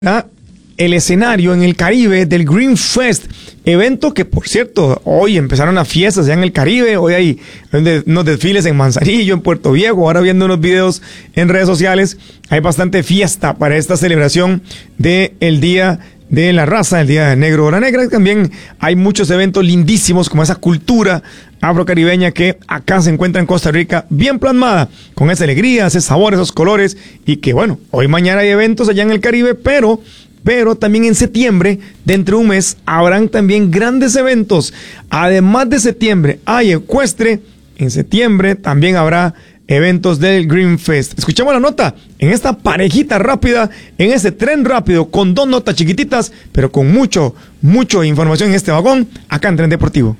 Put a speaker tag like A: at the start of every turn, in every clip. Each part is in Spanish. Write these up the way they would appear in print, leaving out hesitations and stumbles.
A: el escenario en el Caribe del Green Fest, evento que, por cierto, hoy empezaron las fiestas ya en el Caribe. Hoy hay unos desfiles en Manzanillo, en Puerto Viejo. Ahora viendo unos videos en redes sociales, hay bastante fiesta para esta celebración del Día de la Raza, el Día de Negro o la Negra. También hay muchos eventos lindísimos como esa cultura afrocaribeña que acá se encuentra en Costa Rica, bien plasmada, con esa alegría, ese sabor, esos colores, y que bueno, hoy mañana hay eventos allá en el Caribe, pero también en septiembre, dentro de un mes, habrán también grandes eventos. Además de septiembre, hay ecuestre. En septiembre también habrá eventos del Green Fest. Escuchamos la nota en esta parejita rápida, en ese tren rápido, con dos notas chiquititas, pero con mucho información en este vagón, acá en Tren Deportivo.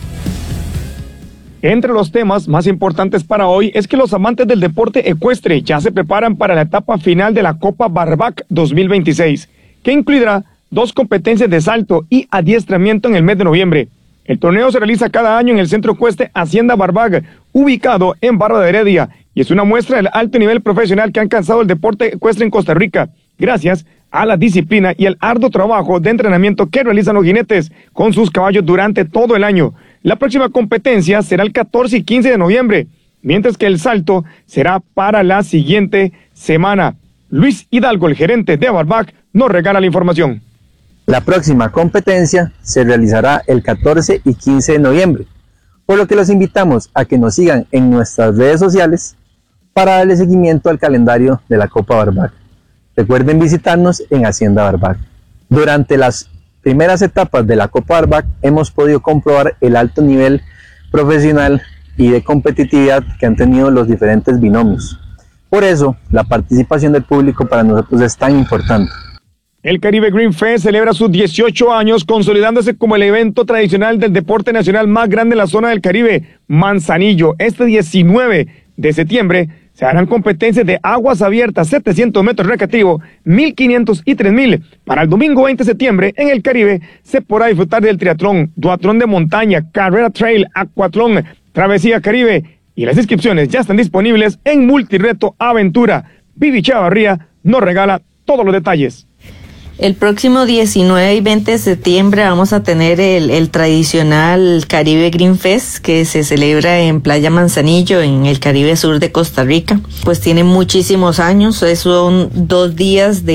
A: Entre los temas más importantes para hoy es que los amantes del deporte ecuestre ya se preparan para la etapa final de la Copa Barbac 2026, que incluirá 2 competencias de salto y adiestramiento en el mes de noviembre. El torneo se realiza cada año en el Centro Ecuestre Hacienda Barbac, ubicado en Barra de Heredia, y es una muestra del alto nivel profesional que ha alcanzado el deporte ecuestre en Costa Rica, gracias a la disciplina y el arduo trabajo de entrenamiento que realizan los jinetes con sus caballos durante todo el año. La próxima competencia será el 14 y 15 de noviembre, mientras que el salto será para la siguiente semana. Luis Hidalgo, el gerente de Barbac, nos regala la información.
B: La próxima competencia se realizará el 14 y 15 de noviembre, por lo que los invitamos a que nos sigan en nuestras redes sociales para darle seguimiento al calendario de la Copa Barbac. Recuerden visitarnos en Hacienda Barbac. Durante las primeras etapas de la Copa Barbac hemos podido comprobar el alto nivel profesional y de competitividad que han tenido los diferentes binomios. Por eso, la participación del público para nosotros es tan importante.
A: El Caribe Green Fest celebra sus 18 años, consolidándose como el evento tradicional del deporte nacional más grande en la zona del Caribe, Manzanillo. Este 19 de septiembre se harán competencias de aguas abiertas, 700 metros recreativo, 1500 y 3000. Para el domingo 20 de septiembre, en el Caribe, se podrá disfrutar del triatlón, duatlón de montaña, carrera trail, acuatlón, travesía Caribe, y las inscripciones ya están disponibles en Multireto Aventura. Vivi Chavarría nos regala todos los detalles.
C: El próximo 19 y 20 de septiembre vamos a tener el tradicional Caribe Green Fest, que se celebra en Playa Manzanillo, en el Caribe sur de Costa Rica. Pues tiene muchísimos años, son 2 días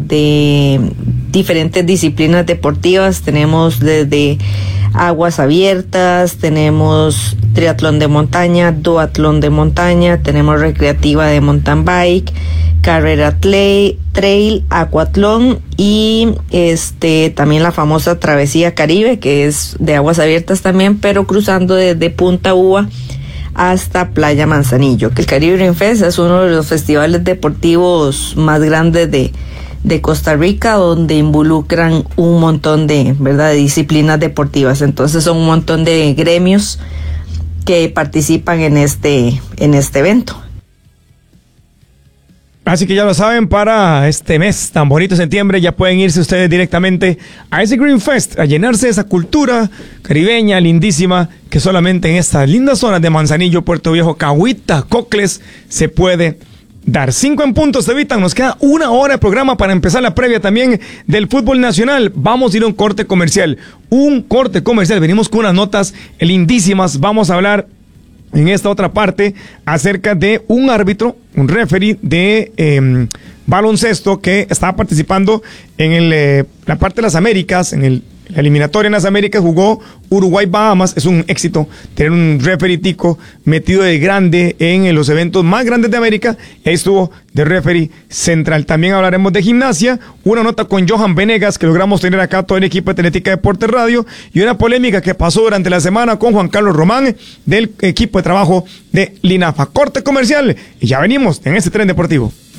C: de diferentes disciplinas deportivas. Tenemos desde aguas abiertas, tenemos triatlón de montaña, duatlón de montaña, tenemos recreativa de mountain bike, carrera trail, acuatlón y también la famosa travesía Caribe, que es de aguas abiertas también, pero cruzando desde Punta Uva hasta Playa Manzanillo. Que el Caribe Green Fest es uno de los festivales deportivos más grandes de Costa Rica, donde involucran un montón de disciplinas deportivas. Entonces son un montón de gremios que participan en este evento.
A: Así que ya lo saben, para este mes tan bonito, septiembre, ya pueden irse ustedes directamente a ese Green Fest, a llenarse de esa cultura caribeña lindísima que solamente en estas lindas zonas de Manzanillo, Puerto Viejo, Cahuita, Cocles se puede dar. 5 en punto, se evitan. Nos queda 1 hora de programa para empezar la previa también del fútbol nacional. Vamos a ir a un corte comercial. Venimos con unas notas lindísimas. Vamos a hablar en esta otra parte acerca de un árbitro, un referee de baloncesto que estaba participando en la parte de las Américas, en la eliminatoria en las Américas. Jugó Uruguay-Bahamas. Es un éxito tener un referee tico metido de grande en los eventos más grandes de América. Y ahí estuvo de referee central. También hablaremos de gimnasia, una nota con Johan Venegas que logramos tener acá todo el equipo de Atlética Deportes Radio, y una polémica que pasó durante la semana con Juan Carlos Román del equipo de trabajo de Linafa. Corte comercial y ya venimos en este Tren Deportivo.